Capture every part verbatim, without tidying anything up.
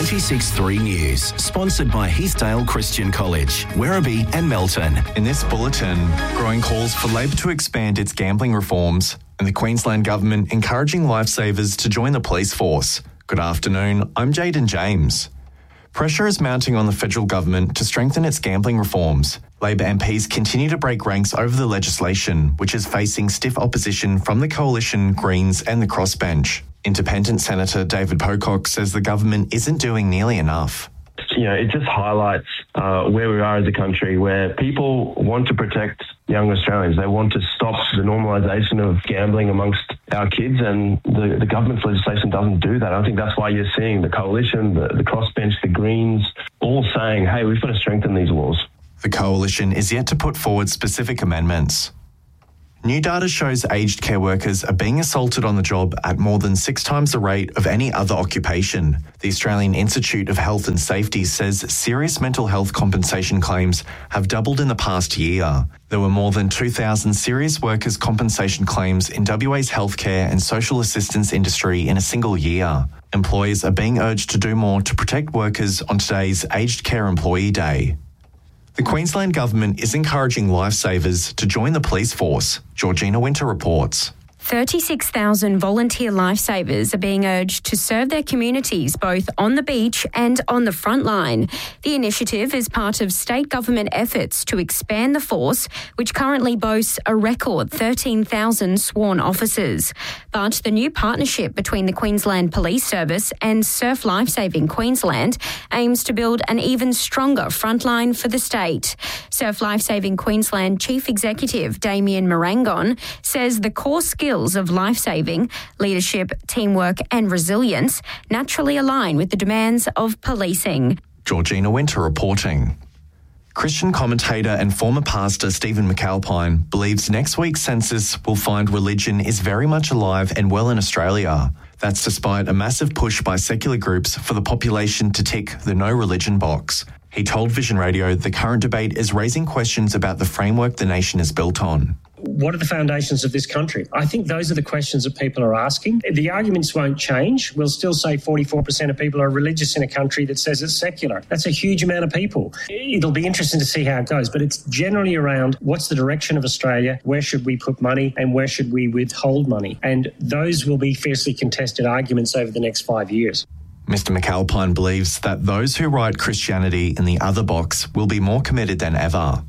ninety-six point three News, sponsored by Heathdale Christian College, Werribee and Melton. In this bulletin, growing calls for Labor to expand its gambling reforms and the Queensland Government encouraging lifesavers to join the police force. Good afternoon, I'm Jaden James. Pressure is mounting on the federal government to strengthen its gambling reforms. Labor M Ps continue to break ranks over the legislation, which is facing stiff opposition from the Coalition, Greens and the Crossbench. Independent Senator David Pocock says the government isn't doing nearly enough. You know, it just highlights uh, where we are as a country, where people want to protect young Australians. They want to stop the normalisation of gambling amongst our kids, and the, the government's legislation doesn't do that. I think that's why you're seeing the Coalition, the, the Crossbench, the Greens, all saying, hey, we've got to strengthen these laws. The Coalition is yet to put forward specific amendments. New data shows aged care workers are being assaulted on the job at more than six times the rate of any other occupation. The Australian Institute of Health and Safety says serious mental health compensation claims have doubled in the past year. There were more than two thousand serious workers' compensation claims in W A's healthcare and social assistance industry in a single year. Employers are being urged to do more to protect workers on today's Aged Care Employee Day. The Queensland Government is encouraging lifesavers to join the police force. Georgina Winter reports. thirty-six thousand volunteer lifesavers are being urged to serve their communities both on the beach and on the front line. The initiative is part of state government efforts to expand the force, which currently boasts a record thirteen thousand sworn officers. But the new partnership between the Queensland Police Service and Surf Lifesaving Queensland aims to build an even stronger frontline for the state. Surf Lifesaving Queensland Chief Executive Damien Marangon says the core skills of life-saving, leadership, teamwork and resilience naturally align with the demands of policing. Georgina Winter reporting. Christian commentator and former pastor Stephen McAlpine believes next week's census will find religion is very much alive and well in Australia. That's despite a massive push by secular groups for the population to tick the no religion box. He told Vision Radio the current debate is raising questions about the framework the nation is built on. What are the foundations of this country? I think those are the questions that people are asking. The arguments won't change. We'll still say forty-four percent of people are religious in a country that says it's secular. That's a huge amount of people. It'll be interesting to see how it goes, but it's generally around what's the direction of Australia, where should we put money and where should we withhold money? And those will be fiercely contested arguments over the next five years. Mister McAlpine believes that those who write Christianity in the other box will be more committed than ever.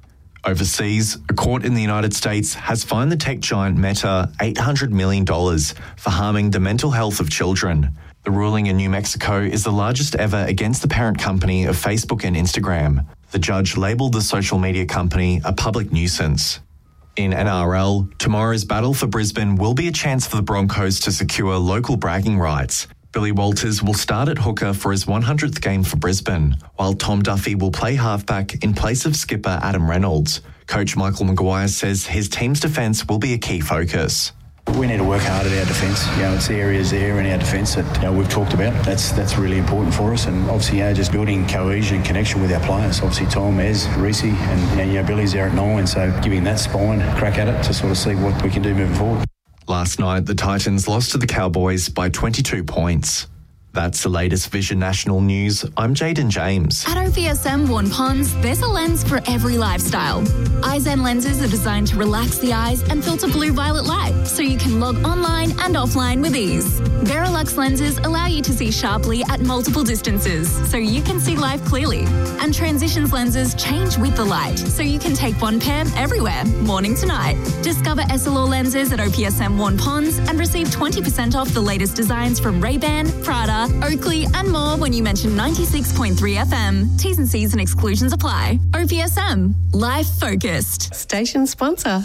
Overseas, a court in the United States has fined the tech giant Meta eight hundred million dollars for harming the mental health of children. The ruling in New Mexico is the largest ever against the parent company of Facebook and Instagram. The judge labelled the social media company a public nuisance. In N R L, tomorrow's battle for Brisbane will be a chance for the Broncos to secure local bragging rights. Billy Walters will start at hooker for his one hundredth game for Brisbane, while Tom Duffy will play halfback in place of skipper Adam Reynolds. Coach Michael Maguire says his team's defence will be a key focus. We need to work hard at our defence. You know, it's the areas there in our defence that you know, we've talked about. That's that's really important for us, and obviously, you know, just building cohesion and connection with our players. Obviously, Tom, Ez, Reece, and you know, Billy's there at nine, so giving that spine a crack at it to sort of see what we can do moving forward. Last night, the Titans lost to the Cowboys by twenty-two points. That's the latest Vision National News. I'm Jaden James. At O P S M Vaughan Ponds, there's a lens for every lifestyle. Eyezen lenses are designed to relax the eyes and filter blue-violet light, so you can log online and offline with ease. Verilux lenses allow you to see sharply at multiple distances, so you can see life clearly. And Transitions lenses change with the light, so you can take one pair everywhere, morning to night. Discover S L R lenses at O P S M Vaughan Ponds and receive twenty percent off the latest designs from Ray-Ban, Prada, Oakley and more when you mention ninety-six point three F M. T's and C's and exclusions apply. O P S M. Life focused. Station sponsor.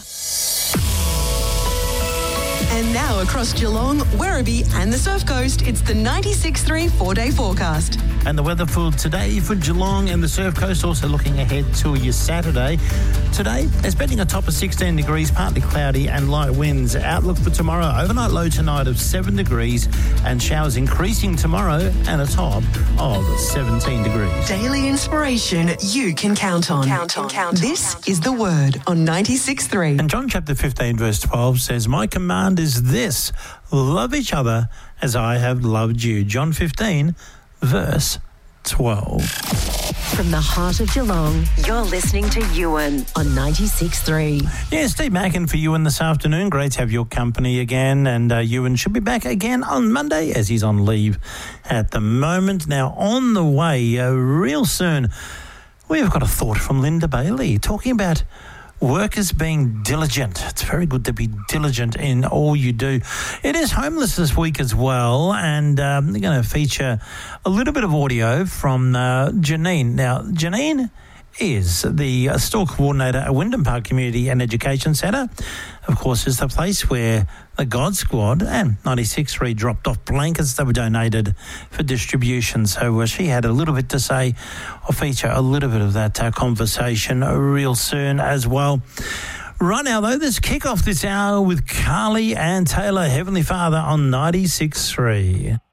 And now across Geelong, Werribee and the Surf Coast, it's the ninety-six point three four-day forecast. And the weather for today for Geelong and the Surf Coast, also looking ahead to your Saturday. Today, expecting a top of sixteen degrees, partly cloudy and light winds. Outlook for tomorrow, overnight low tonight of seven degrees and showers increasing tomorrow and a top of seventeen degrees. Daily inspiration you can count on. Count on. Count on. This count is The Word on ninety-six point three. And John chapter fifteen verse twelve says, "My command is this, love each other as I have loved you." John fifteen verse twelve. From the heart of Geelong, you're listening to Ewan on ninety-six point three. Yeah, Steve Mackin for Ewan this afternoon. Great to have your company again. And uh, Ewan should be back again on Monday as he's on leave at the moment. Now, on the way, uh, real soon, we've got a thought from Linda Bailey talking about workers being diligent. It's very good to be diligent in all you do. It is Homeless this week as well, and um, they're going to feature a little bit of audio from uh, Janine. Now, Janine is the uh, store coordinator at Wyndham Park Community and Education Centre. Of course, is the place where the God Squad and ninety-six point three dropped off blankets that were donated for distribution. So uh, she had a little bit to say. I'll feature a little bit of that uh, conversation real soon as well. Right now, though, there's kick-off this hour with Carly and Taylor, Heavenly Father on ninety-six point three.